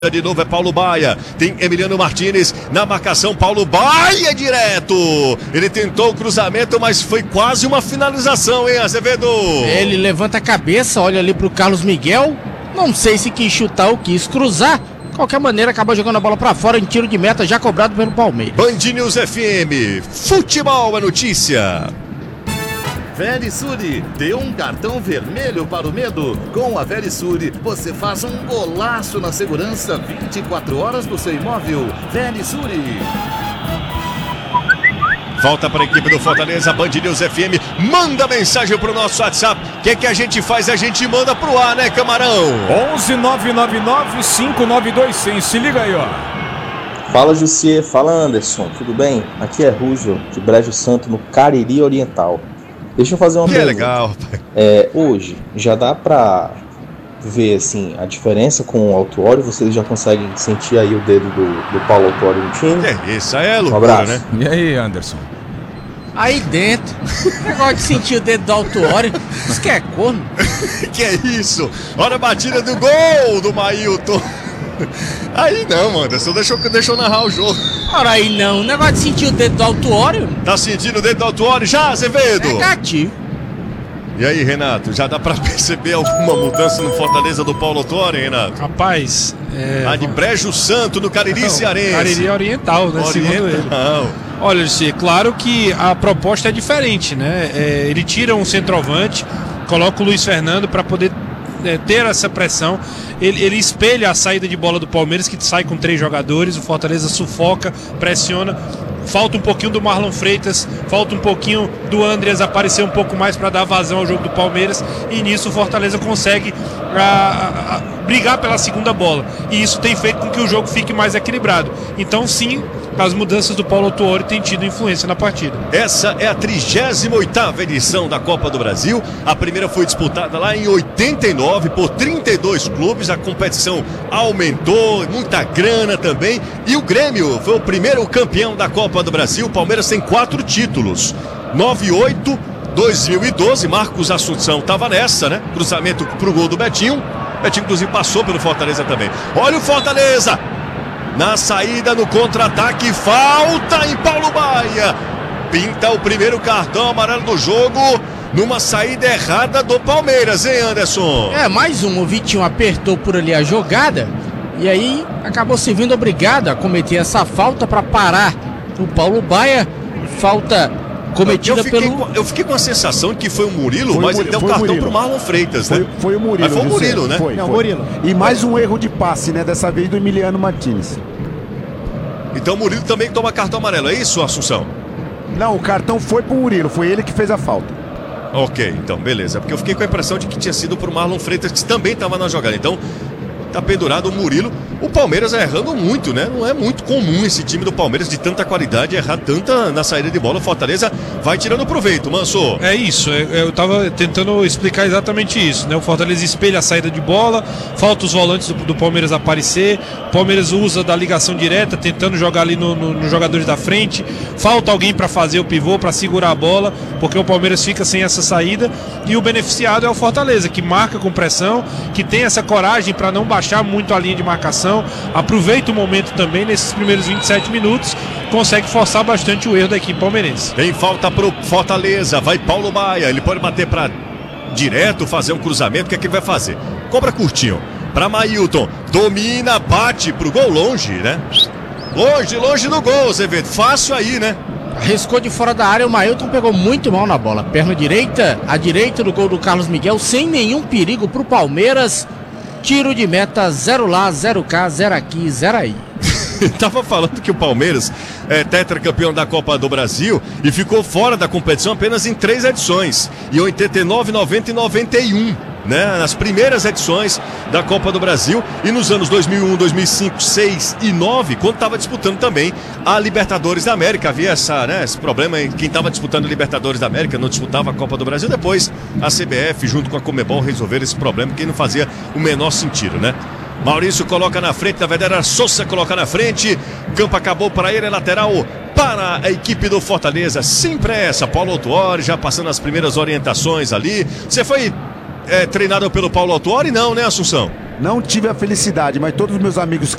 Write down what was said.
De novo é Paulo Baia, tem Emiliano Martinez na marcação, Paulo Baia direto, ele tentou o cruzamento, mas foi quase uma finalização, hein, Azevedo? Ele levanta a cabeça, olha ali pro Carlos Miguel, não sei se quis chutar ou quis cruzar, de qualquer maneira acabou jogando a bola pra fora em tiro de meta já cobrado pelo Palmeiras. Band News FM, futebol é notícia. Verisure, dê um cartão vermelho para o medo. Com a Verisure, você faz um golaço na segurança 24 horas do seu imóvel. Verisure. Volta para a equipe do Fortaleza, Band News FM, manda mensagem pro nosso WhatsApp. O que a gente faz? A gente manda pro ar, né, Camarão? 11-999-592-100, se liga aí, ó. Fala, Jussier, fala, Anderson, tudo bem? Aqui é Rúgio, de Brejo Santo, no Cariri Oriental. Deixa eu fazer uma pergunta. Legal, rapaz. Hoje, já dá pra ver, assim, a diferença com o Autuori? Vocês já conseguem sentir aí o dedo do Paulo Autuori no time? Isso aí é loucura, um abraço, né? E aí, Anderson? Aí dentro, negócio de sentir o dedo do Autuori, isso que é corno. Que é isso? Olha a batida do gol do Mailton. Aí não, Anderson, deixa eu narrar o jogo. Ora aí não, negócio de sentir o dedo do Autuori. Tá sentindo o dedo do Autuori já, Azevedo? Negativo. E aí, Renato, já dá pra perceber alguma mudança no Fortaleza do Paulo Autuori, Renato? Rapaz, De Brejo Santo, no Cariri Cearense. Cariri Oriental, né? Segundo ele. Olha, claro que a proposta é diferente, né? Ele tira um centroavante, coloca o Luiz Fernando para poder ter essa pressão. Ele espelha a saída de bola do Palmeiras, que sai com 3 jogadores. O Fortaleza sufoca, pressiona. Falta um pouquinho do Marlon Freitas, falta um pouquinho do Andreas aparecer um pouco mais para dar vazão ao jogo do Palmeiras, e nisso o Fortaleza consegue brigar pela segunda bola, e isso tem feito com que o jogo fique mais equilibrado. Então sim, as mudanças do Paulo Autuori têm tido influência na partida. Essa é a 38ª edição da Copa do Brasil. A primeira foi disputada lá em 89 por 32 clubes. A competição aumentou, muita grana também. E o Grêmio foi o primeiro campeão da Copa do Brasil. O Palmeiras tem 4 títulos. 98, 2012, Marcos Assunção estava nessa, né? Cruzamento pro gol do Betinho. Betinho, inclusive, passou pelo Fortaleza também. Olha o Fortaleza! Na saída, no contra-ataque, falta em Paulo Baia. Pinta o primeiro cartão amarelo do jogo numa saída errada do Palmeiras, hein, Anderson? Mais um, o Vitinho apertou por ali a jogada e aí acabou se vendo obrigado a cometer essa falta para parar o Paulo Baia. Falta cometida pelo... Eu fiquei com a sensação de que foi o Murilo, mas ele deu um cartão pro Marlon Freitas, né? Foi o Murilo. Mas foi o Murilo, né? Foi. Murilo. E mais um erro de passe, né? Dessa vez do Emiliano Martinez. Então o Murilo também toma cartão amarelo, é isso, Assunção? Não, o cartão foi pro Murilo, foi ele que fez a falta. Ok, então, beleza. Porque eu fiquei com a impressão de que tinha sido pro Marlon Freitas, que também estava na jogada. Então, tá pendurado o Murilo. O Palmeiras errando muito, né? Não é muito comum esse time do Palmeiras de tanta qualidade errar tanta na saída de bola. O Fortaleza vai tirando proveito, Manso. É isso, eu tava tentando explicar exatamente isso, né? O Fortaleza espelha a saída de bola, falta os volantes do Palmeiras aparecer, o Palmeiras usa da ligação direta, tentando jogar ali nos jogadores da frente, falta alguém para fazer o pivô, para segurar a bola, porque o Palmeiras fica sem essa saída, e o beneficiado é o Fortaleza, que marca com pressão, que tem essa coragem para não baixar muito a linha de marcação, aproveita o momento também nesses primeiros 27 minutos, consegue forçar bastante o erro da equipe palmeirense. Tem falta pro Fortaleza, vai Paulo Baia, ele pode bater para direto, fazer um cruzamento, o que é que ele vai fazer? Cobra curtinho, para Mailton, domina, bate pro gol longe, né? Longe do gol, Azevedo, fácil aí, né? Arriscou de fora da área, o Mailton pegou muito mal na bola, perna direita, à direita do gol do Carlos Miguel, sem nenhum perigo pro Palmeiras. Tiro de meta, 0 lá, 0 cá, 0 aqui, 0 aí. Tava falando que o Palmeiras é tetracampeão da Copa do Brasil e ficou fora da competição apenas em 3 edições. Em 89, 90 e 91, né? Nas primeiras edições da Copa do Brasil, e nos anos 2001, 2005, 6 e 9, quando estava disputando também a Libertadores da América. Havia esse problema em quem estava disputando a Libertadores da América, não disputava a Copa do Brasil. Depois a CBF, junto com a Conmebol, resolveram esse problema, que não fazia o menor sentido, né? Maurício coloca na frente, na verdade era Sousa coloca na frente, o campo acabou para ele, é lateral para a equipe do Fortaleza. Sempre essa, Paulo Autuori já passando as primeiras orientações ali. Você foi treinado pelo Paulo Autuori? Não, né, Assunção? Não tive a felicidade, mas todos os meus amigos